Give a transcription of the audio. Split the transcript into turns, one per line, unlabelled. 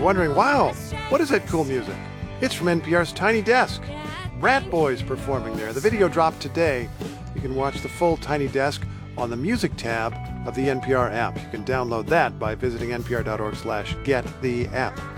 wondering, wow, what is that cool music? It's from NPR's Tiny Desk. Rat Boys performing there. The video dropped today. You can watch the full Tiny Desk on the Music tab of the NPR app. You can download that by visiting npr.org/gettheapp.